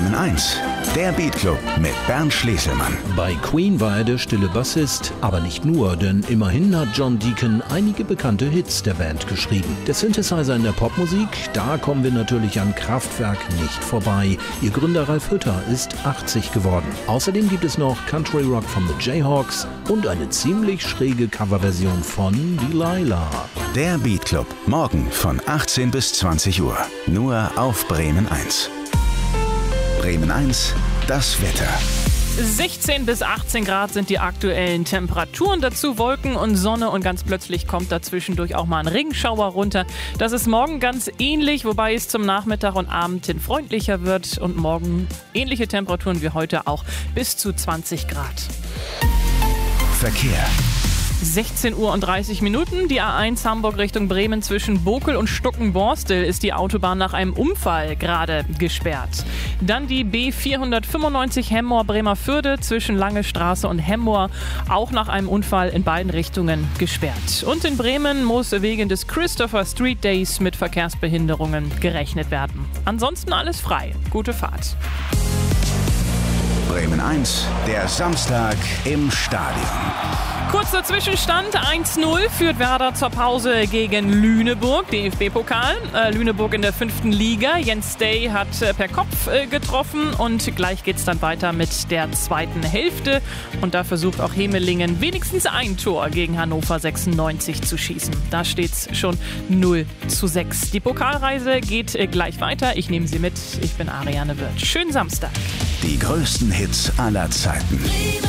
Bremen 1, der Beat Club mit Bernd Schleselmann. Bei Queen war er der stille Bassist, aber nicht nur, denn immerhin hat John Deacon einige bekannte Hits der Band geschrieben. Der Synthesizer in der Popmusik, da kommen wir natürlich an Kraftwerk nicht vorbei. Ihr Gründer Ralf Hütter ist 80 geworden. Außerdem gibt es noch Country Rock von The Jayhawks und eine ziemlich schräge Coverversion von Delilah. Der Beat Club, morgen von 18 bis 20 Uhr, nur auf Bremen 1. Bremen 1, das Wetter. 16 bis 18 Grad sind die aktuellen Temperaturen, dazu Wolken und Sonne und ganz plötzlich kommt dazwischendurch auch mal ein Regenschauer runter. Das ist morgen ganz ähnlich, wobei es zum Nachmittag und Abend hin freundlicher wird und morgen ähnliche Temperaturen wie heute auch bis zu 20 Grad. Verkehr. 16 Uhr und 30 Minuten. Die A1 Hamburg Richtung Bremen zwischen Bokel und Stuckenborstel ist die Autobahn nach einem Unfall gerade gesperrt. Dann die B495 Hemmoor-Bremerförde zwischen Lange Straße und Hemmoor, auch nach einem Unfall in beiden Richtungen gesperrt. Und in Bremen muss wegen des Christopher Street Days mit Verkehrsbehinderungen gerechnet werden. Ansonsten alles frei. Gute Fahrt. Bremen 1, der Samstag im Stadion. Kurzer Zwischenstand, 1-0 führt Werder zur Pause gegen Lüneburg, DFB-Pokal. Lüneburg in der 5. Liga. Jens Day hat per Kopf getroffen und gleich geht's dann weiter mit der zweiten Hälfte. Und da versucht auch Hemelingen wenigstens ein Tor gegen Hannover 96 zu schießen. Da steht's schon 0-6. Die Pokalreise geht gleich weiter. Ich nehme Sie mit. Ich bin Ariane Wirth. Schönen Samstag. Die größten Hits aller Zeiten.